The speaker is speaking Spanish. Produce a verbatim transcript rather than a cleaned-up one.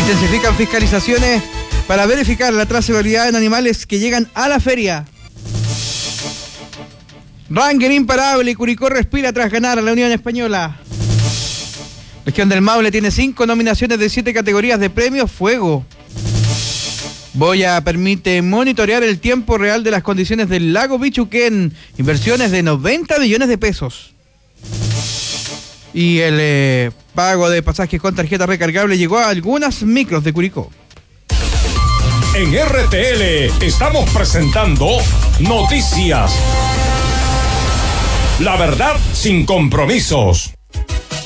Intensifican fiscalizaciones para verificar la trazabilidad en animales que llegan a la feria. Ranger imparable y Curicó respira tras ganar a la Unión Española. Región del Maule tiene cinco nominaciones de siete categorías de premios Fuego. Boya permite monitorear el tiempo real de las condiciones del lago Bichuquén. Inversiones de noventa millones de pesos. Y el eh, pago de pasajes con tarjeta recargable llegó a algunas micros de Curicó. En R T L estamos presentando Noticias. La verdad sin compromisos.